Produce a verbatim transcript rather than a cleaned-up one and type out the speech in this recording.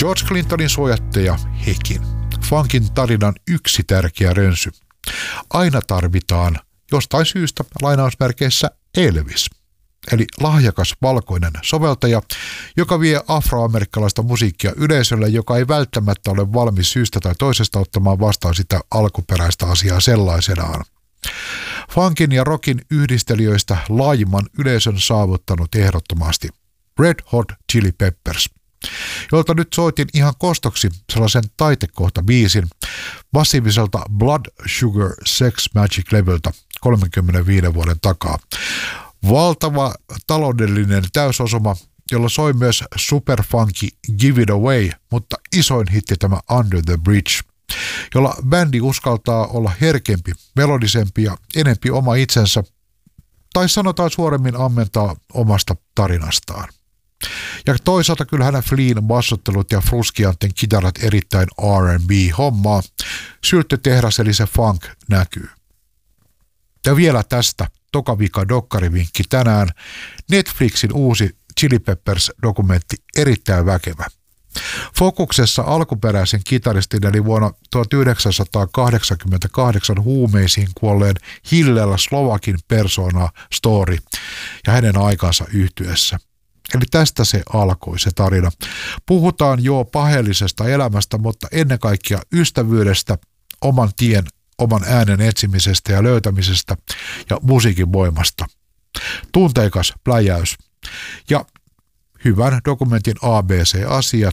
George Clintonin suojattaja hekin. Funkin tarinan yksi tärkeä rönsy. Aina tarvitaan jostain syystä lainausmerkeissä Elvis, eli lahjakas valkoinen soveltaja, joka vie afroamerikkalaista musiikkia yleisölle, joka ei välttämättä ole valmis syystä tai toisesta ottamaan vastaan sitä alkuperäistä asiaa sellaisenaan. Funkin ja rockin yhdistelijöistä laajimman yleisön saavuttanut ehdottomasti Red Hot Chili Peppers, jolta nyt soitin ihan kostoksi sellaisen taitekohta-biisin massiiviselta Blood Sugar Sex Magic-levyltä kolmenkymmenenviiden vuoden takaa. Valtava taloudellinen täysosuma, jolla soi myös superfunky Give It Away, mutta isoin hitti tämä Under the Bridge, jolla bändi uskaltaa olla herkempi, melodisempi ja enempi oma itsensä, tai sanotaan suoremmin ammentaa omasta tarinastaan. Ja toisaalta kyllähän Flea bassottelut ja Fruscianten kitarat erittäin R and B-hommaa. Sylttytehdas eli se funk näkyy. Ja vielä tästä tokavika dokkarivinkki tänään. Netflixin uusi Chili Peppers-dokumentti erittäin väkevä. Fokuksessa alkuperäisen kitaristin eli vuonna tuhatyhdeksänsataakahdeksankymmentäkahdeksan huumeisiin kuolleen Hillel Slovakin persona story ja hänen aikansa yhtyessä. Eli tästä se alkoi se tarina. Puhutaan jo paheellisesta elämästä, mutta ennen kaikkea ystävyydestä, oman tien, oman äänen etsimisestä ja löytämisestä ja musiikin voimasta. Tunteikas pläjäys ja hyvän dokumentin A B C-asiat